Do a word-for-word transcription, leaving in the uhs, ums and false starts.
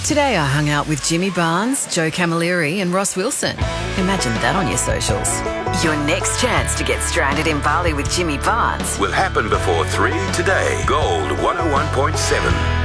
Today I hung out with Jimmy Barnes, Joe Camilleri and Ross Wilson. Imagine that on your socials. Your next chance to get stranded in Bali with Jimmy Barnes will happen before three today. Gold one oh one point seven.